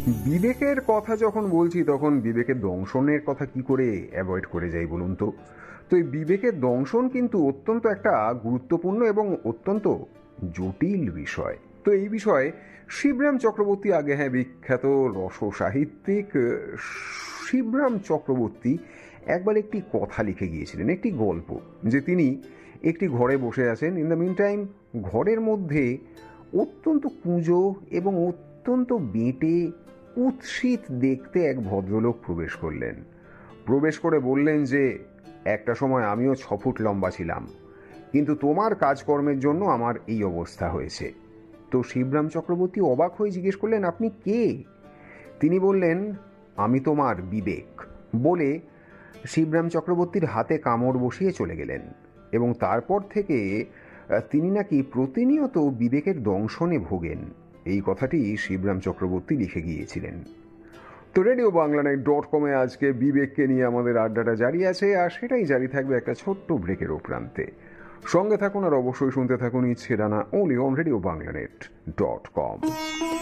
বিবেকের কথা যখন বলছি তখন বিবেকের দংশনের কথা কি করে অ্যাভয়েড করে যাই বলুন তো। তো এই বিবেকের দংশন কিন্তু অত্যন্ত একটা গুরুত্বপূর্ণ এবং অত্যন্ত জটিল বিষয়। তো এই বিষয়ে শিবরাম চক্রবর্তী, আগে হ্যাঁ বিখ্যাত রস সাহিত্যিক শিবরাম চক্রবর্তী একবার একটি কথা লিখে গিয়েছিলেন, একটি গল্প, যে তিনি একটি ঘরে বসে আছেন। ইন দ্য মিন টাইম ঘরের মধ্যে অত্যন্ত কুঁজো এবং অত্যন্ত বেঁটে কুৎসিত দেখতে এক ভদ্রলোক প্রবেশ করলেন। প্রবেশ করে বললেন যে, একটা সময় আমিও 6 ফুট লম্বা ছিলাম, কিন্তু তোমার কাজকর্মের জন্য আমার এই অবস্থা হয়েছে। তো শিবরাম চক্রবর্তী অবাক হয়ে জিজ্ঞেস করলেন, আপনি কে? তিনি বললেন, আমি তোমার বিবেক। বলে শিবরাম চক্রবর্তীর হাতে কামড় বসিয়ে চলে গেলেন। এবং তারপর থেকে তিনি নাকি প্রতিনিয়ত বিবেকের দংশনে ভোগেন, এই কথাটি শিবরাম চক্রবর্তী লিখে গিয়েছিলেন। তো রেডিও বাংলানেট.com আজকে বিবেককে নিয়ে আমাদের আড্ডাটা জারি আছে, আর সেটাই জারি থাকবে একটা ছোট্ট ব্রেকের প্রান্তে। সঙ্গে থাকুন আর অবশ্যই শুনতে থাকুন ইচ্ছে ডানা, ওনলি অন রেডিও বাংলানেট.com।